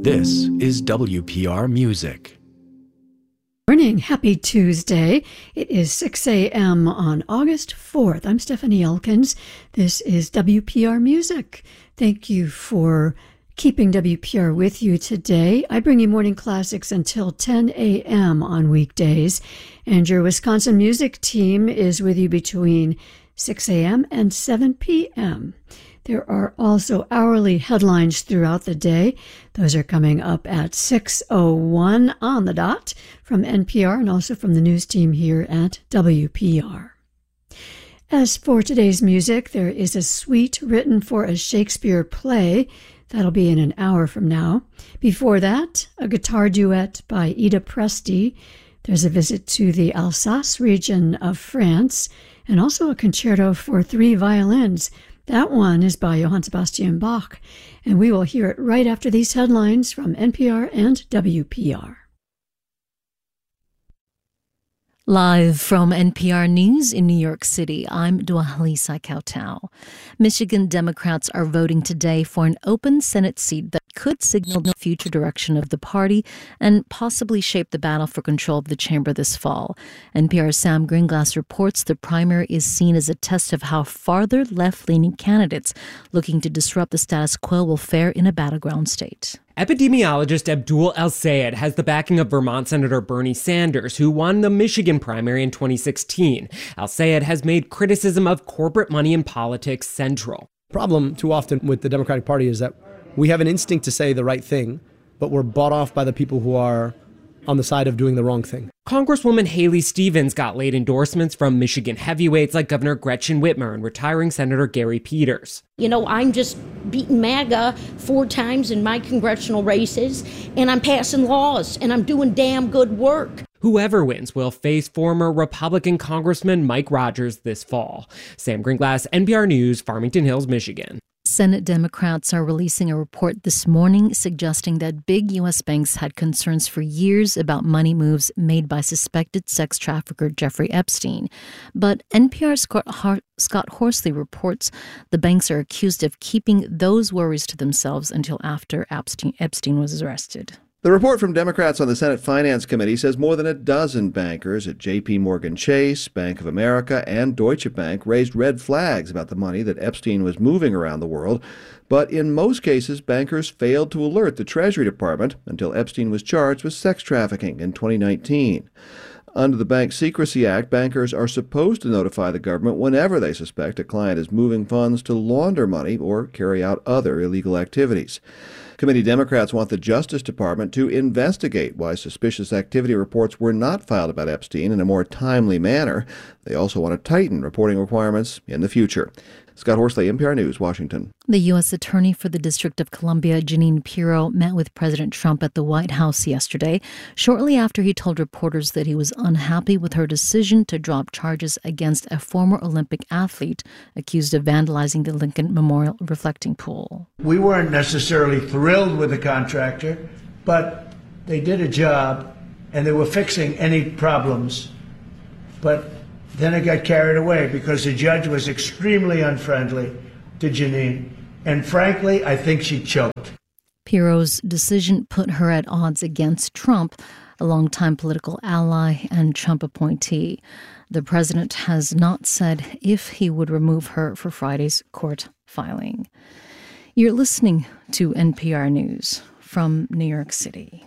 This is WPR Music. Morning. Happy Tuesday. It is 6 a.m. on August 4th. I'm Stephanie Elkins. This is WPR Music. Thank you for keeping WPR with you today. I bring you morning classics until 10 a.m. on weekdays, and your Wisconsin music team is with you between 6 a.m. and 7 p.m. There are also hourly headlines throughout the day. Those are coming up at 6:01 on the dot from NPR and also from the news team here at WPR. As for today's music, there is a suite written for a Shakespeare play. That'll be in an hour from now. Before that, a guitar duet by Ida Presti. There's a visit to the Alsace region of France, and also a concerto for 3 violins. That one is by Johann Sebastian Bach, and we will hear it right after these headlines from NPR and WPR. Live from NPR News in New York City, I'm Dwalisa Kautau. Michigan Democrats are voting today for an open Senate seat that could signal the future direction of the party and possibly shape the battle for control of the chamber this fall. NPR's Sam Greenglass reports the primary is seen as a test of how farther left-leaning candidates looking to disrupt the status quo will fare in a battleground state. Epidemiologist Abdul El-Sayed has the backing of Vermont Senator Bernie Sanders, who won the Michigan primary in 2016. El-Sayed has made criticism of corporate money in politics central. The problem too often with the Democratic Party is that we have an instinct to say the right thing, but we're bought off by the people who are on the side of doing the wrong thing. Congresswoman Haley Stevens got late endorsements from Michigan heavyweights like Governor Gretchen Whitmer and retiring Senator Gary Peters. You know, I'm just beating MAGA 4 times in my congressional races, and I'm passing laws, and I'm doing damn good work. Whoever wins will face former Republican Congressman Mike Rogers this fall. Sam Greenglass, NPR News, Farmington Hills, Michigan. Senate Democrats are releasing a report this morning suggesting that big U.S. banks had concerns for years about money moves made by suspected sex trafficker Jeffrey Epstein. But NPR's Scott Horsley reports the banks are accused of keeping those worries to themselves until after Epstein was arrested. The report from Democrats on the Senate Finance Committee says more than a dozen bankers at J.P. Morgan Chase, Bank of America, and Deutsche Bank raised red flags about the money that Epstein was moving around the world. But in most cases, bankers failed to alert the Treasury Department until Epstein was charged with sex trafficking in 2019. Under the Bank Secrecy Act, bankers are supposed to notify the government whenever they suspect a client is moving funds to launder money or carry out other illegal activities. Committee Democrats want the Justice Department to investigate why suspicious activity reports were not filed about Epstein in a more timely manner. They also want to tighten reporting requirements in the future. Scott Horsley, NPR News, Washington. The U.S. Attorney for the District of Columbia, Jeanine Pirro, met with President Trump at the White House yesterday, shortly after he told reporters that he was unhappy with her decision to drop charges against a former Olympic athlete accused of vandalizing the Lincoln Memorial reflecting pool. We weren't necessarily thrilled with the contractor, but they did a job and they were fixing any problems. But then it got carried away because the judge was extremely unfriendly to Jeanine. And frankly, I think she choked. Pirro's decision put her at odds against Trump, a longtime political ally and Trump appointee. The president has not said if he would remove her for Friday's court filing. You're listening to NPR News from New York City.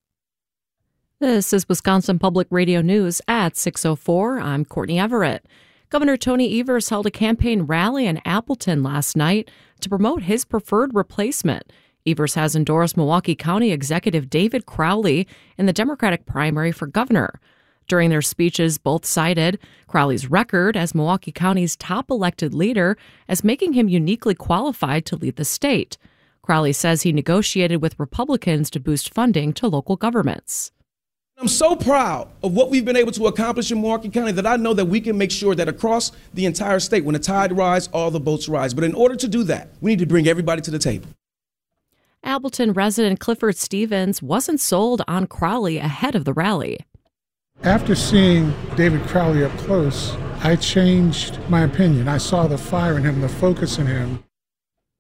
This is Wisconsin Public Radio News at 6:04. I'm Courtney Everett. Governor Tony Evers held a campaign rally in Appleton last night to promote his preferred replacement. Evers has endorsed Milwaukee County Executive David Crowley in the Democratic primary for governor. During their speeches, both cited Crowley's record as Milwaukee County's top elected leader as making him uniquely qualified to lead the state. Crowley says he negotiated with Republicans to boost funding to local governments. I'm so proud of what we've been able to accomplish in Milwaukee County that I know that we can make sure that across the entire state, when the tide rises, all the boats rise. But in order to do that, we need to bring everybody to the table. Appleton resident Clifford Stevens wasn't sold on Crowley ahead of the rally. After seeing David Crowley up close, I changed my opinion. I saw the fire in him, the focus in him.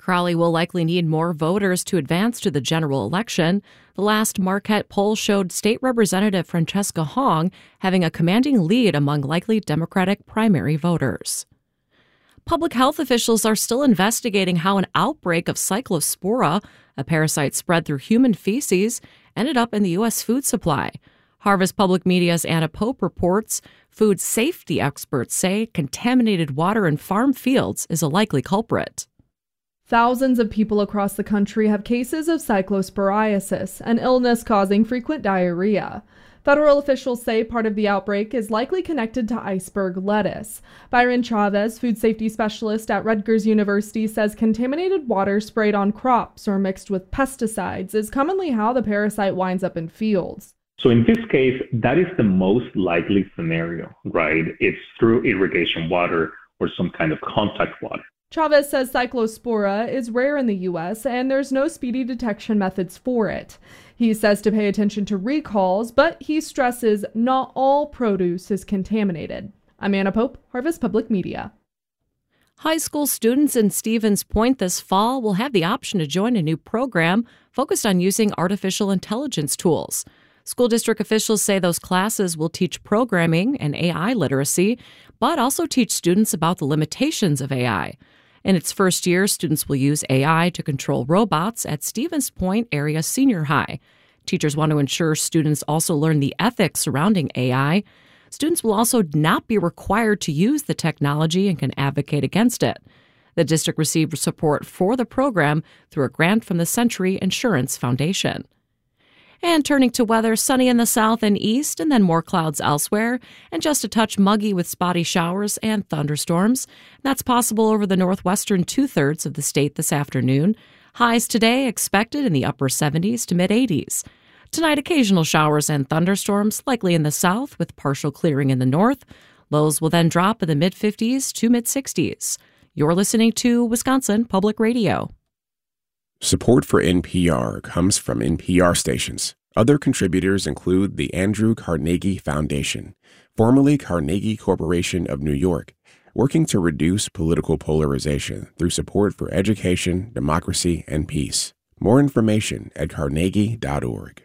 Crowley will likely need more voters to advance to the general election. The last Marquette poll showed State Representative Francesca Hong having a commanding lead among likely Democratic primary voters. Public health officials are still investigating how an outbreak of Cyclospora, a parasite spread through human feces, ended up in the U.S. food supply. Harvest Public Media's Anna Pope reports food safety experts say contaminated water in farm fields is a likely culprit. Thousands of people across the country have cases of cyclosporiasis, an illness causing frequent diarrhea. Federal officials say part of the outbreak is likely connected to iceberg lettuce. Byron Chavez, food safety specialist at Rutgers University, says contaminated water sprayed on crops or mixed with pesticides is commonly how the parasite winds up in fields. So in this case, that is the most likely scenario, right? It's through irrigation water or some kind of contact water. Chavez says Cyclospora is rare in the U.S. and there's no speedy detection methods for it. He says to pay attention to recalls, but he stresses not all produce is contaminated. I'm Anna Pope, Harvest Public Media. High school students in Stevens Point this fall will have the option to join a new program focused on using artificial intelligence tools. School district officials say those classes will teach programming and AI literacy, but also teach students about the limitations of AI. In its first year, students will use AI to control robots at Stevens Point Area Senior High. Teachers want to ensure students also learn the ethics surrounding AI. Students will also not be required to use the technology and can advocate against it. The district received support for the program through a grant from the Century Insurance Foundation. And turning to weather, sunny in the south and east, and then more clouds elsewhere, and just a touch muggy with spotty showers and thunderstorms. That's possible over the northwestern two-thirds of the state this afternoon. Highs today expected in the upper 70s to mid-80s. Tonight, occasional showers and thunderstorms, likely in the south with partial clearing in the north. Lows will then drop in the mid-50s to mid-60s. You're listening to Wisconsin Public Radio. Support for NPR comes from NPR stations. Other contributors include the Andrew Carnegie Foundation, formerly Carnegie Corporation of New York, working to reduce political polarization through support for education, democracy, and peace. More information at carnegie.org.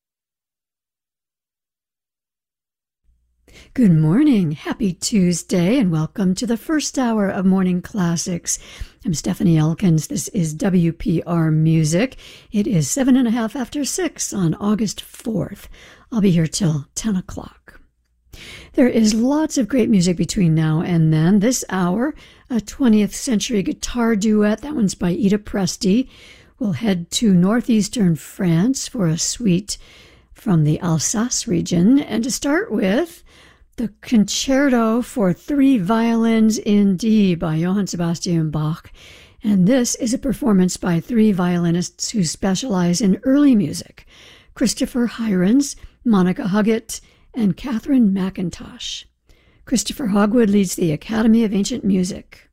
Good morning. Happy Tuesday, and welcome to the first hour of Morning Classics. I'm Stephanie Elkins. This is WPR Music. It is 7:30 after 6 on August 4th. I'll be here till 10 o'clock. There is lots of great music between now and then. This hour, a 20th century guitar duet. That one's by Ida Presti. We'll head to northeastern France for a suite from the Alsace region. And to start with, the Concerto for Three Violins in D by Johann Sebastian Bach. And this is a performance by three violinists who specialize in early music: Christopher Hirons, Monica Huggett, and Catherine McIntosh. Christopher Hogwood leads the Academy of Ancient Music.